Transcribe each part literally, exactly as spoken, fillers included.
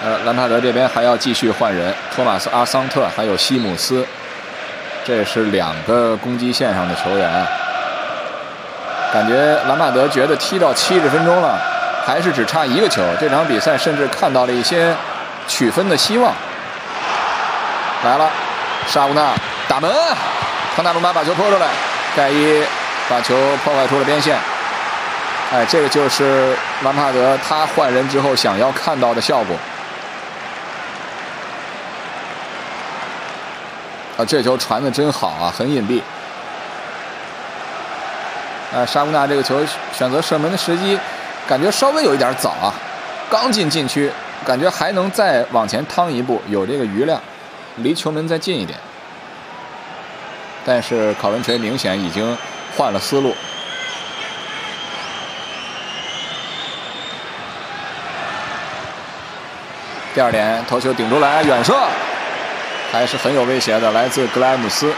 呃，兰帕德这边还要继续换人，托马斯·阿桑特还有西姆斯，这是两个攻击线上的球员。感觉兰帕德觉得踢到七十分钟了，还是只差一个球。这场比赛甚至看到了一些取分的希望。来了，沙乌纳打门，康纳鲁马把球泼出来，盖伊把球破坏出了边线。哎，这个就是兰帕德他换人之后想要看到的效果。啊，这球传的真好啊，很隐蔽。啊，沙乌纳这个球选择射门的时机，感觉稍微有一点早啊，刚进禁区，感觉还能再往前趟一步，有这个余量，离球门再近一点。但是考文垂明显已经换了思路。第二点，头球顶出来，远射。还是很有威胁的，来自格莱姆斯。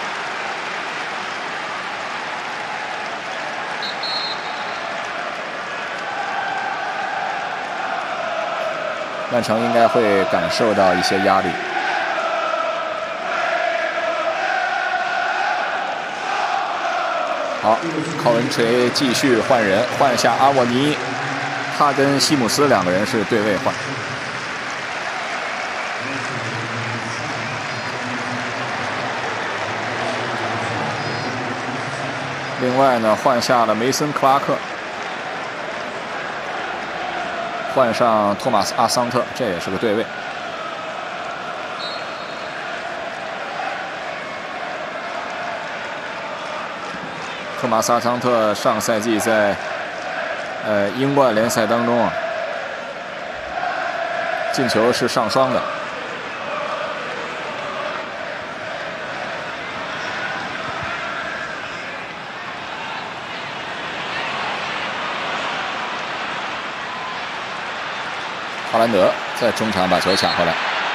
曼城应该会感受到一些压力。好，考文垂继续换人，换下阿沃尼，他跟西姆斯两个人是对位换。另外呢，换下了梅森·克拉克，换上托马斯·阿桑特，这也是个对位。托马斯·阿桑特上赛季在呃英冠联赛当中啊，进球是上双的。哈兰德在中场把球抢回来，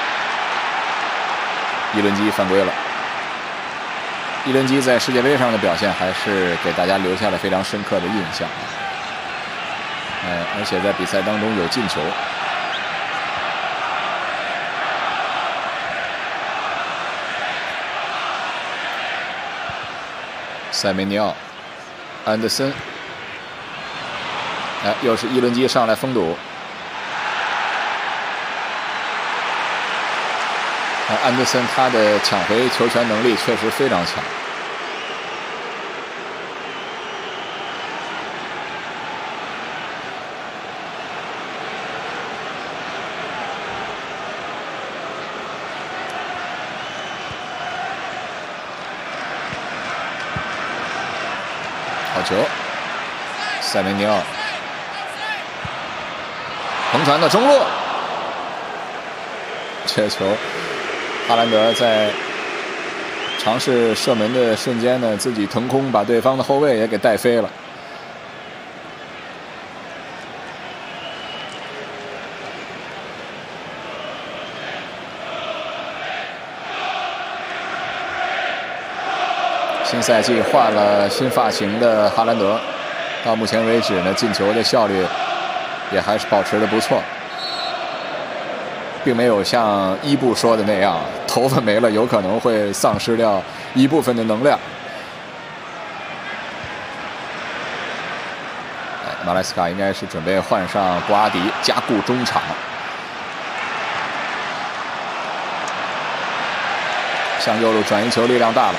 伊伦基犯规了。伊伦基在世界杯上的表现还是给大家留下了非常深刻的印象，呃，而且在比赛当中有进球。塞梅尼奥、安德森，哎，又是伊伦基上来封堵。安德森他的抢回球权能力确实非常强。好球，塞梅尼奥横传到中路，这球。哈兰德在尝试射门的瞬间呢，自己腾空把对方的后卫也给带飞了。新赛季换了新发型的哈兰德，到目前为止呢，进球的效率也还是保持得不错。并没有像伊布说的那样，头发没了有可能会丧失掉一部分的能量。马莱斯卡应该是准备换上博阿迪加固中场，向右路转移球力量大了。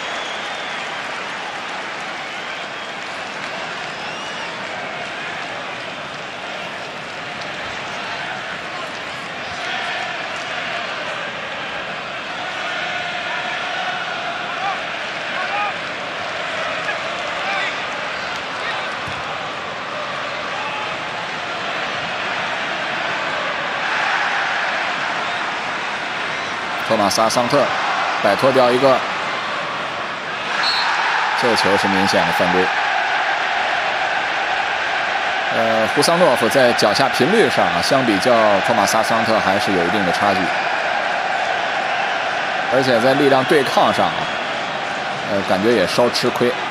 托马斯·阿桑特摆脱掉一个，这个球是明显的犯规。呃，胡桑诺夫在脚下频率上啊，相比较托马斯·阿桑特还是有一定的差距，而且在力量对抗上啊，呃，感觉也稍吃亏。